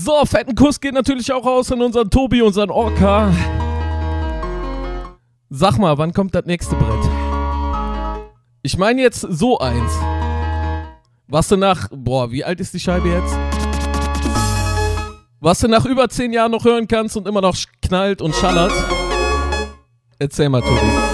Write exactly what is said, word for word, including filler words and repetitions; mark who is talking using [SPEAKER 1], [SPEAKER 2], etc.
[SPEAKER 1] So, fetten Kuss geht natürlich auch raus an unseren Tobi, unseren Orca. Sag mal, wann kommt das nächste Brett? Ich meine jetzt so eins. Was du nach, boah, wie alt ist die Scheibe jetzt? Was du nach über zehn Jahren noch hören kannst und immer noch knallt und schallert. Erzähl mal, Tobi.